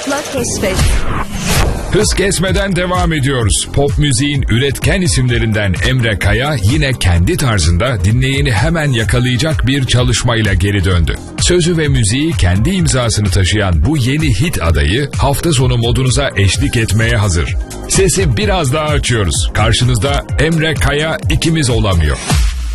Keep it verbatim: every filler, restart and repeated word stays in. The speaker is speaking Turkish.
Tıkla keşfet. Hız kesmeden devam ediyoruz. Pop müziğin üretken isimlerinden Emre Kaya yine kendi tarzında dinleyeni hemen yakalayacak bir çalışmayla geri döndü. Sözü ve müziği kendi imzasını taşıyan bu yeni hit adayı hafta sonu modunuza eşlik etmeye hazır. Sesi biraz daha açıyoruz. Karşınızda Emre Kaya ikimiz olamıyor.